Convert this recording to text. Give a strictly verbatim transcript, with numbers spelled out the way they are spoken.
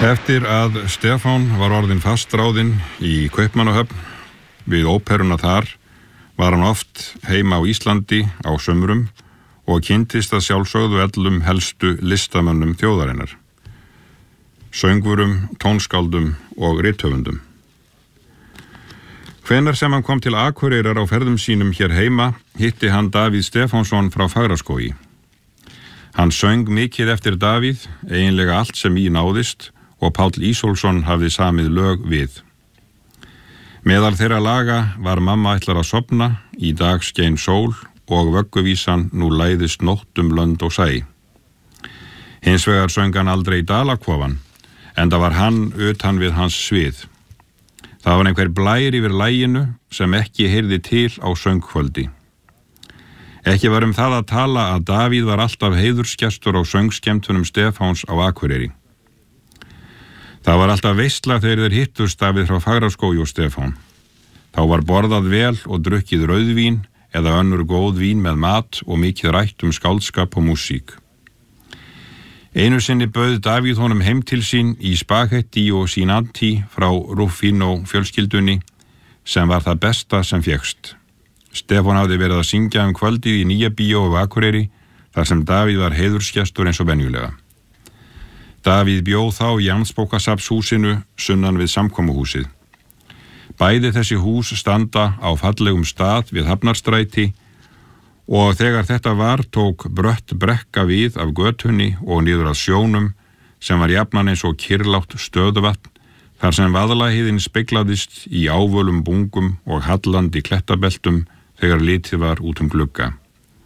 Eftir að Stefán var orðinn fastráðinn í Kaupmannahöfn við óperuna þar var hann oft heima á Íslandi á sumrum og kynntist að sjálfsögðu öllum helstu listamönnum þjóðarinnar, söngvurum, tónskáldum og rithöfundum. Hvenær sem hann kom til Akureyrar á ferðum sínum hér heima, hitti hann Davíð Stefánsson frá Fagraskógi. Hann söng mikið eftir Davíð, eiginlega allt sem í náðist, og Páll Ísólfsson hafði samið lög við. Meðal þeirra laga var Mamma ætlar að sofna, Í dag skein sól og Vögguvísan Nú læðist nótt um lönd og sæ. Hins vegar söng hann aldrei Dalakofan, enda var hann utan við hans svið. Það var einhver blær yfir laginu sem ekki heyrði til á söngkvöldi. Ekki var um það að tala að Davíð var alltaf heiðursgestur á söngskemmtunum Stefáns á Akureyri. Það var alltaf veisla þegar þeir hittust Davíð frá Fagraskógi og Stefán. Þá var borðað vel og drukkið rauðvín eða önnur góð vín með mat og mikið rætt um skáldskap og músík. Einu sinni bauð Davíð honum heim til sín í spagetti og sinanti frá Ruffino fjölskyldunni, sem var það besta sem fékkst. Stefán hafði verið að syngja um kvöldið í Nýja bíó á Akureyri, þar sem Davíð var heiðursgestur eins og venjulega. Davíð bjó þá í Jarðbókasafnshúsinu sunnan við samkomuhúsið. Bæði þessi hús standa á fallegum stað við Hafnarstræti og þegar þetta var tók brött brekka við af götunni og niður að sjónum sem var jafnan eins og kyrrlátt stöðuvatn, þar sem vaðlaheiðin speglaðist í ávölum bungum og hallandi klettabeltum þegar litið var út um glugga.